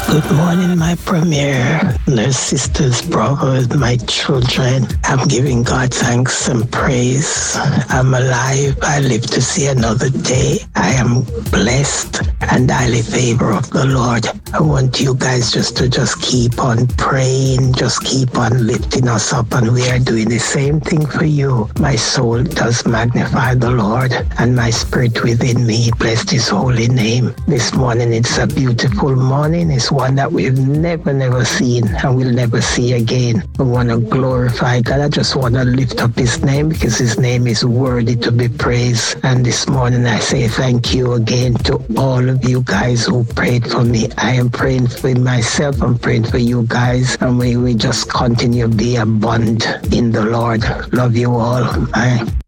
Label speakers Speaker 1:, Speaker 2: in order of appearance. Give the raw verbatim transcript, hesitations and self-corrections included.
Speaker 1: Good morning, my premier, nurse sisters, brothers, my children. I'm giving God thanks and praise. I'm alive. I live to see another day. I am blessed and highly favored of the Lord. I want you guys just to just keep on praying, just keep on lifting us up, and we are doing the same thing for you. My soul does magnify the Lord, and my spirit within me bless his holy name. This morning it's a beautiful morning. It's one that we've never, never seen and will never see again. We want to glorify God. I just want to lift up his name because his name is worthy to be praised. And this morning I say thank you again to all of you guys who prayed for me. I am praying for myself. I'm praying for you guys. And we, we just continue to be a bond in the Lord. Love you all. Bye.